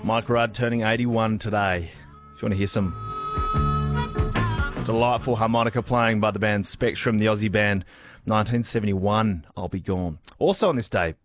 Mike Rudd turning 81 today. If you want to hear some delightful harmonica playing by the band Spectrum, the Aussie band, 1971, I'll Be Gone. Also on this day,